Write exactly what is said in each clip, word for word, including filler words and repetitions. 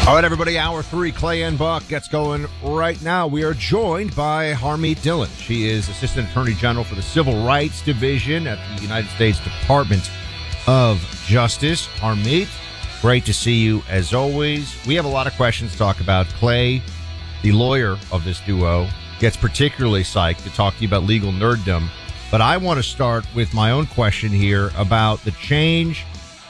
All right, everybody, hour three, Clay and Buck gets going right now. We are joined by Harmeet Dillon. She is Assistant Attorney General for the Civil Rights Division at the United States Department of Justice. Harmeet, great to see you as always. We have a lot of questions to talk about. Clay, the lawyer of this duo, gets particularly psyched to talk to you about legal nerddom. But I want to start with my own question here about the change.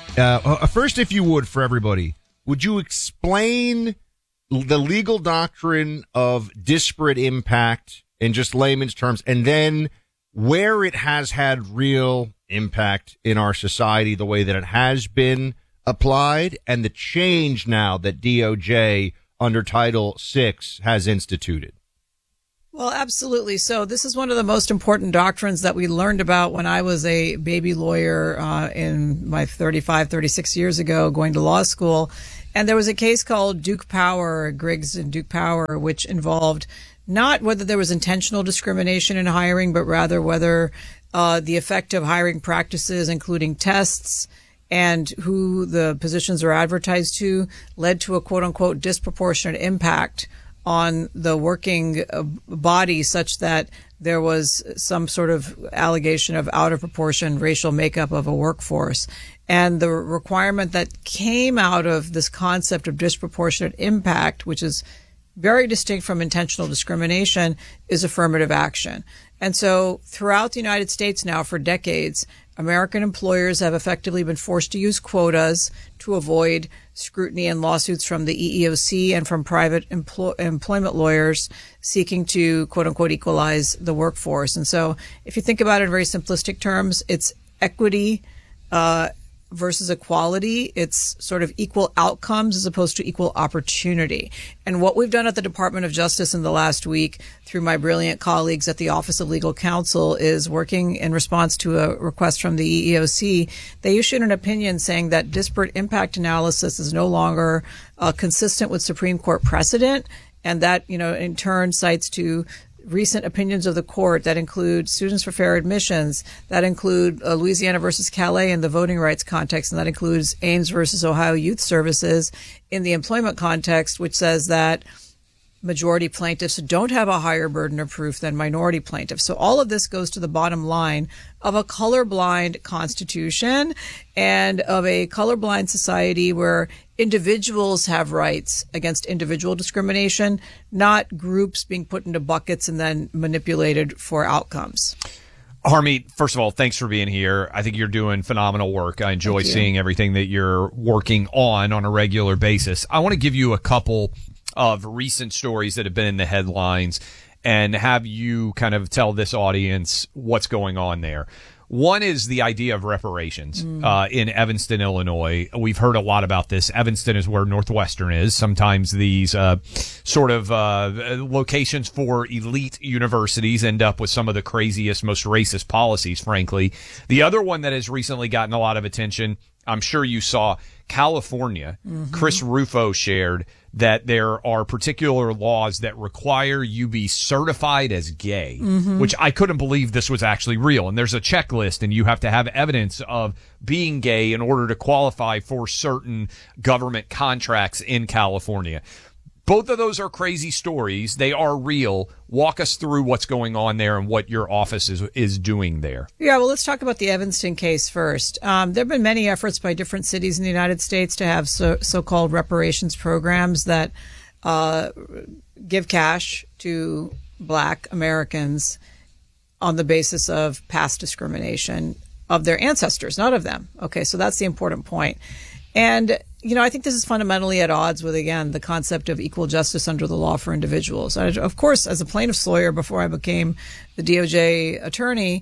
Uh, first, if you would, for everybody, would you explain the legal doctrine of disparate impact in just layman's terms, and then where it has had real impact in our society, the way that it has been applied, and the change now that D O J under Title six has instituted? Well, absolutely. So this is one of the most important doctrines that we learned about when I was a baby lawyer uh, in my thirty-five, thirty-six years ago, going to law school. And there was a case called Duke Power, Griggs and Duke Power, which involved not whether there was intentional discrimination in hiring, but rather whether uh, the effect of hiring practices, including tests and who the positions are advertised to, led to a quote unquote disproportionate impact on the working body, such that there was some sort of allegation of out of proportion racial makeup of a workforce. And the requirement that came out of this concept of disproportionate impact, which is very distinct from intentional discrimination, is affirmative action. And so throughout the United States now for decades, American employers have effectively been forced to use quotas to avoid scrutiny and lawsuits from the E E O C and from private empl- employment lawyers seeking to, quote unquote, equalize the workforce. And so if you think about it in very simplistic terms, it's equity uh versus equality. It's sort of equal outcomes as opposed to equal opportunity. And what we've done at the Department of Justice in the last week through my brilliant colleagues at the Office of Legal Counsel is working in response to a request from the E E O C. They issued an opinion saying that disparate impact analysis is no longer uh, consistent with Supreme Court precedent, and that, you know, in turn cites to recent opinions of the court that include Students for Fair Admissions, that include uh, Louisiana versus Calais in the voting rights context, and that includes Ames versus Ohio Youth Services in the employment context, which says that majority plaintiffs don't have a higher burden of proof than minority plaintiffs. So all of this goes to the bottom line of a colorblind constitution and of a colorblind society where individuals have rights against individual discrimination, not groups being put into buckets and then manipulated for outcomes. Harmeet, first of all, thanks for being here. I think you're doing phenomenal work. I enjoy seeing everything that you're working on on a regular basis. I want to give you a couple of recent stories that have been in the headlines and have you kind of tell this audience what's going on there. One is the idea of reparations mm. uh, in Evanston, Illinois. We've heard a lot about this. Evanston is where Northwestern is. Sometimes these uh, sort of uh, locations for elite universities end up with some of the craziest, most racist policies, frankly. The other one that has recently gotten a lot of attention, I'm sure you saw, California. Mm-hmm. Chris Rufo shared that there are particular laws that require you be certified as gay, mm-hmm. which I couldn't believe this was actually real. And there's a checklist, and you have to have evidence of being gay in order to qualify for certain government contracts in California. Both of those are crazy stories. They are real. Walk us through what's going on there and what your office is is doing there. Yeah, well, let's talk about the Evanston case first. Um, there have been many efforts by different cities in the United States to have so, so-called reparations programs that uh, give cash to Black Americans on the basis of past discrimination of their ancestors, not of them. Okay, so that's the important point. And, you know, I think this is fundamentally at odds with, again, the concept of equal justice under the law for individuals. I, of course, as a plaintiff's lawyer before I became the D O J attorney,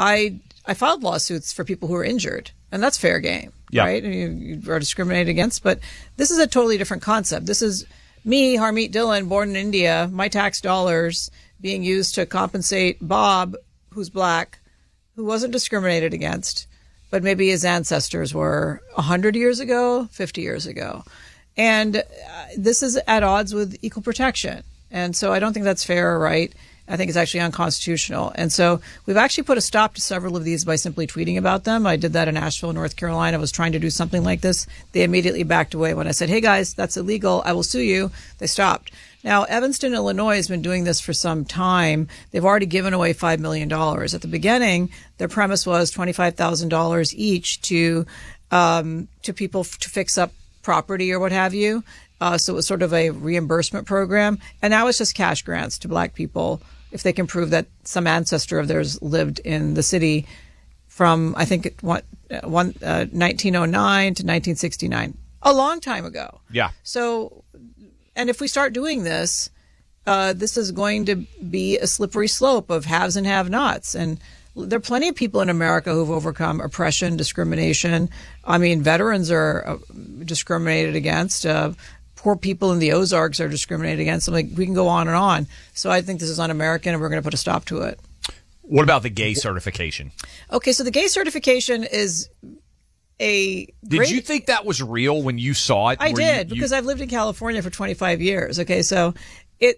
I I filed lawsuits for people who were injured. And that's fair game, yeah. right? And you, you are discriminated against. But this is a totally different concept. This is me, Harmeet Dillon, born in India, my tax dollars being used to compensate Bob, who's Black, who wasn't discriminated against, but maybe his ancestors were one hundred years ago, fifty years ago. And uh, this is at odds with equal protection. And so I don't think that's fair or right. I think it's actually unconstitutional. And so we've actually put a stop to several of these by simply tweeting about them. I did that in Asheville, North Carolina. I was trying to do something like this. They immediately backed away when I said, hey, guys, that's illegal. I will sue you. They stopped. Now, Evanston, Illinois has been doing this for some time. They've already given away five million dollars. At the beginning, their premise was twenty-five thousand dollars each to um, to people f- to fix up property or what have you. Uh, so it was sort of a reimbursement program. And now it's just cash grants to black people if they can prove that some ancestor of theirs lived in the city from, I think, one, one, uh, nineteen oh nine to nineteen sixty-nine. A long time ago. Yeah. So... And if we start doing this, uh, this is going to be a slippery slope of haves and have-nots. And there are plenty of people in America who've overcome oppression, discrimination. I mean, veterans are uh, discriminated against. Uh, poor people in the Ozarks are discriminated against. I mean, we can go on and on. So I think this is un-American, and we're going to put a stop to it. What about the gay certification? Okay, so the gay certification is... A did great, you think that was real when you saw it? I Were did you, you, because I've lived in California for twenty-five years. Okay, so